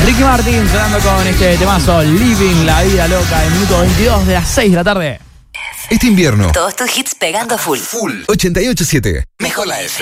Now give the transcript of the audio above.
Ricky Martin sonando con este temazo Living la vida loca en minuto 22 de las 6 de la tarde. Este invierno. Todos tus hits pegando full. 88.7. Mejor la F.